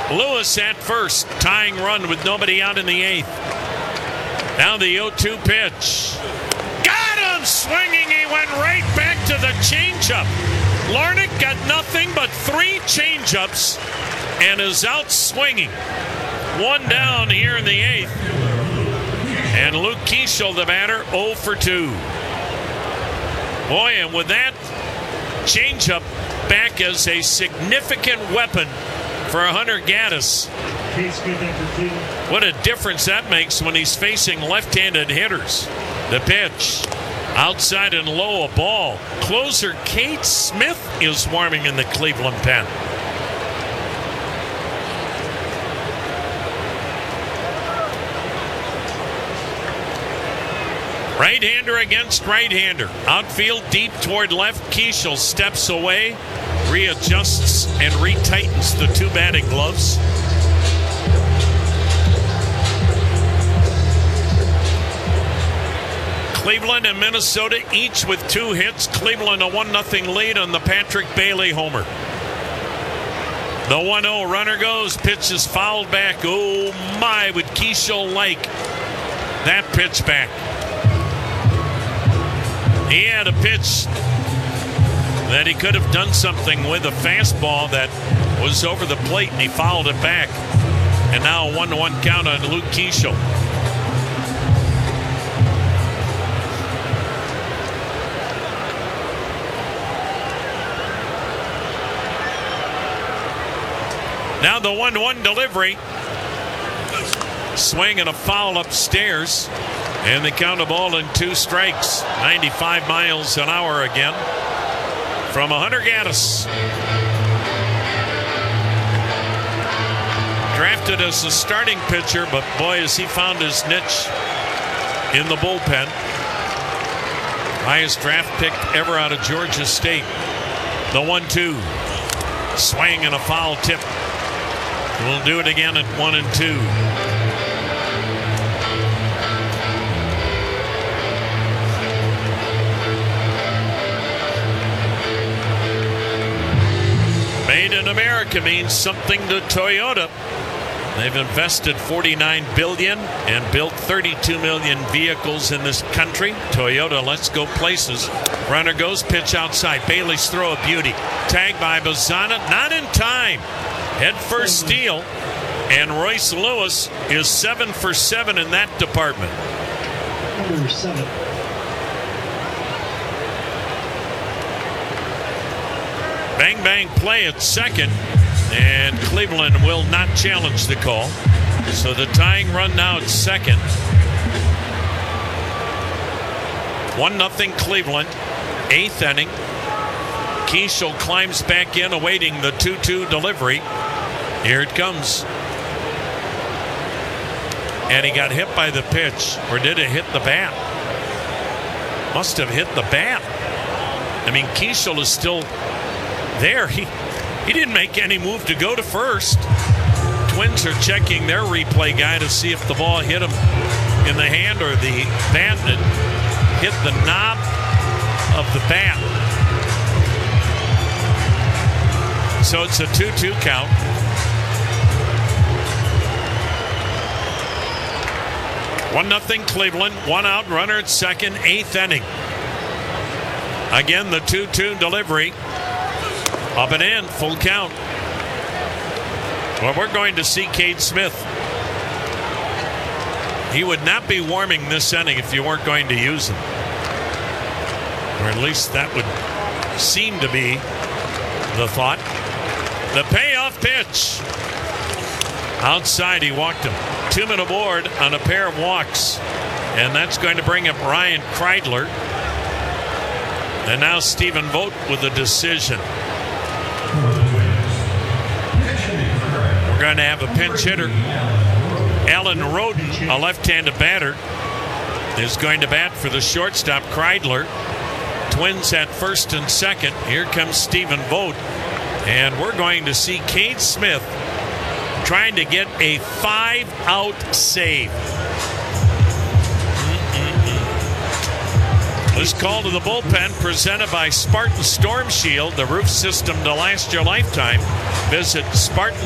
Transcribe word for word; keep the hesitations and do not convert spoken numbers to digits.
Lewis at first, tying run with nobody out in the eighth. Now the oh two pitch. Got him swinging. He went right back to the changeup. Larnach got nothing but three changeups and is out swinging. One down here in the eighth. And Luke Keeschel, the batter, oh for two. Boy, and with that changeup back as a significant weapon for Hunter Gaddis. What a difference that makes when he's facing left-handed hitters. The pitch. Outside and low, a ball. Closer Cade Smith is warming in the Cleveland pen. Right-hander against right-hander. Outfield deep toward left. Keeschel steps away, readjusts and retightens the two batting gloves. Cleveland and Minnesota each with two hits. Cleveland a one nothing lead on the Patrick Bailey homer. The one oh runner goes. Pitch is fouled back. Oh my, would Keeschel like that pitch back? He had a pitch that he could have done something with, a fastball that was over the plate, and he fouled it back. And now a one to one count on Luke Keeschel. Now the one one delivery. Swing and a foul upstairs. And they count a ball in two strikes. ninety-five miles an hour again from Hunter Gaddis. Drafted as a starting pitcher, but boy, has he found his niche in the bullpen. Highest draft pick ever out of Georgia State. The one two. Swing and a foul tip. We'll do it again at one and two. Made in America means something to Toyota. They've invested forty-nine billion dollars and built thirty-two million vehicles in this country. Toyota, let's go places. Runner goes, pitch outside. Bailey's throw a beauty. Tag by Bazana, not in time. Head first steal, and Royce Lewis is seven for seven in that department. Number seven. Bang bang play at second, and Cleveland will not challenge the call. So the tying run now at second. One nothing Cleveland, eighth inning. Keeschel climbs back in, awaiting the two two delivery. Here it comes. And he got hit by the pitch, or did it hit the bat? Must have hit the bat. I mean, Keeschel is still there. He he didn't make any move to go to first. Twins are checking their replay guy to see if the ball hit him in the hand or the bat, and hit the knob of the bat. So it's a two two count. One nothing Cleveland. One out, runner at second, eighth inning. Again, the two two delivery. Up and in, full count. Well, we're going to see Cade Smith. He would not be warming this inning if you weren't going to use him. Or at least that would seem to be the thought. The payoff pitch. Outside, he walked him. Two men aboard on a pair of walks. And that's going to bring up Ryan Kreidler. And now Stephen Vogt with a decision. We're going to have a pinch hitter. Alan Roden, a left-handed batter, is going to bat for the shortstop, Kreidler. Twins at first and second. Here comes Stephen Vogt. And we're going to see Cade Smith trying to get a five-out save. Mm-mm-mm. This call to the bullpen presented by Spartan Storm Shield, the roof system to last your lifetime. Visit Spartan